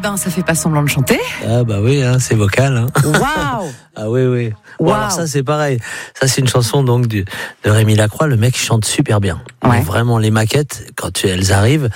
ben, ça fait pas semblant de chanter. Ah bah oui, hein, c'est vocal. Hein. Waouh. Ah oui, oui. Bon, Wow. alors ça c'est pareil. Ça c'est une chanson donc de Rémi Lacroix. Le mec chante super bien. Ouais. Vraiment les maquettes quand elles arrivent.